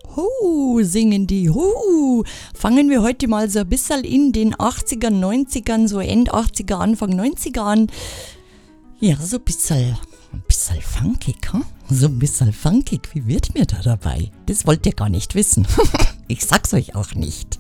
Singen die. Fangen wir heute mal so ein bisschen in den 80ern, 90ern, so End 80er, Anfang 90er an. Ja, so ein bisschen funkig, hm? So ein bisschen funkig. Wie wird mir da dabei? Das wollt ihr gar nicht wissen. Ich sag's euch auch nicht.